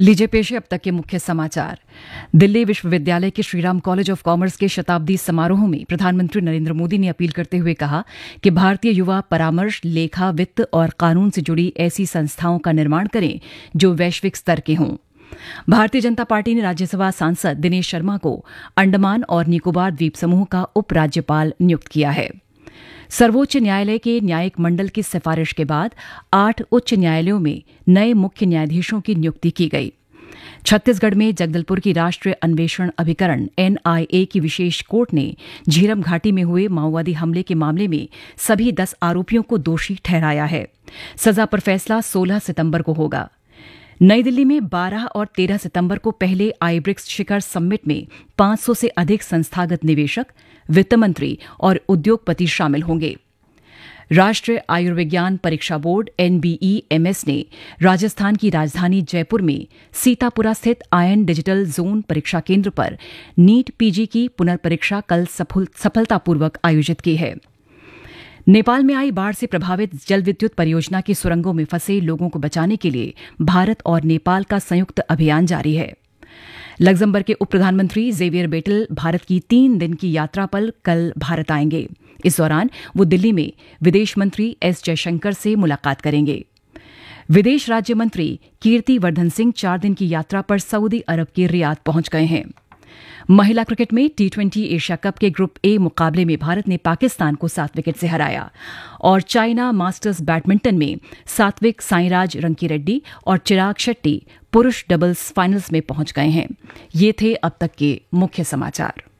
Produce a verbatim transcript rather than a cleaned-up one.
लीजिए पेश है अब तक के मुख्य समाचार। दिल्ली विश्वविद्यालय के श्रीराम कॉलेज ऑफ कॉमर्स के शताब्दी समारोह में प्रधानमंत्री नरेंद्र मोदी ने अपील करते हुए कहा कि भारतीय युवा परामर्श, लेखा, वित्त और कानून से जुड़ी ऐसी संस्थाओं का निर्माण करें जो वैश्विक स्तर के हों। भारतीय जनता पार्टी ने राज्यसभा सांसद दिनेश शर्मा को अंडमान और निकोबार द्वीप समूह का उपराज्यपाल नियुक्त किया है। सर्वोच्च न्यायालय के न्यायिक मंडल की सिफारिश के बाद आठ उच्च न्यायालयों में नए मुख्य न्यायाधीशों की नियुक्ति की गई। छत्तीसगढ़ में जगदलपुर की राष्ट्रीय अन्वेषण अभिकरण एनआईए की विशेष कोर्ट ने झीरम घाटी में हुए माओवादी हमले के मामले में सभी दस आरोपियों को दोषी ठहराया है। सजा पर फैसला सोलह सितंबर को होगा। नई दिल्ली में बारह और तेरह सितंबर को पहले आई ब्रिक्स शिखर समिट में पांच सौ से अधिक संस्थागत निवेशक, वित्त मंत्री और उद्योगपति शामिल होंगे। राष्ट्रीय आयुर्विज्ञान परीक्षा बोर्ड एनबीईएमएस ने राजस्थान की राजधानी जयपुर में सीतापुरा स्थित आयन डिजिटल जोन परीक्षा केंद्र पर नीट पीजी की पुनर्परीक्षा कल सफलतापूर्वक आयोजित की है। नेपाल में आई बाढ़ से प्रभावित जल विद्युत परियोजना की सुरंगों में फंसे लोगों को बचाने के लिए भारत और नेपाल का संयुक्त अभियान जारी है। लग्जमबर्ग के उप प्रधानमंत्री जेवियर बेटल भारत की तीन दिन की यात्रा पर कल भारत आएंगे। इस दौरान वो दिल्ली में विदेश मंत्री एस जयशंकर से मुलाकात करेंगे। विदेश राज्य मंत्री कीर्ति वर्धन सिंह चार दिन की यात्रा पर सऊदी अरब के रियाद पहुंच गए हैं। महिला क्रिकेट में टी ट्वेंटी एशिया कप के ग्रुप ए मुकाबले में भारत ने पाकिस्तान को सात विकेट से हराया और चाइना मास्टर्स बैडमिंटन में सात्विक साईराज रंकीरेड्डी और चिराग शेट्टी पुरुष डबल्स फाइनल्स में पहुंच गए हैं। ये थे अब तक के मुख्य समाचार।